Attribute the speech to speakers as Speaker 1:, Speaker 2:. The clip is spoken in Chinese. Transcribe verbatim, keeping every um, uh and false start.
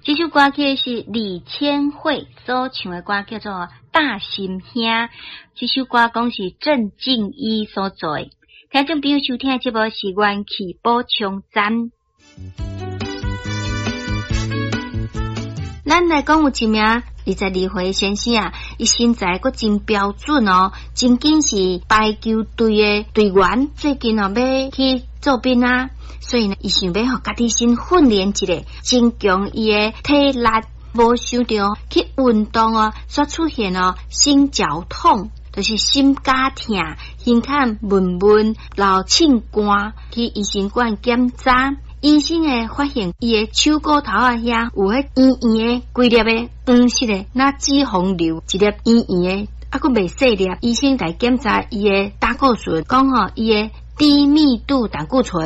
Speaker 1: 这首歌曲是李千惠所唱的歌，叫做《大心兄》。这首歌讲是郑敬一所做的。听众朋友收听的节目是元气补充站。咱来讲有一名二十二岁先生啊，伊身材阁真标准哦，真紧是排球队的队员，最近哦要去做兵啊，所以呢，伊想要互家己先训练一下，增强伊的体力。无想到去运动哦，所出现哦心绞痛，就是心绞痛、心坎闷闷、老凊寒，去医生馆检查。医生诶发现伊诶手骨头啊遐有迄圆圆诶规粒诶黄色诶那脂肪瘤，一粒圆圆诶啊佫未细粒。医生来检查伊诶胆固醇，讲吼伊诶低密度胆固醇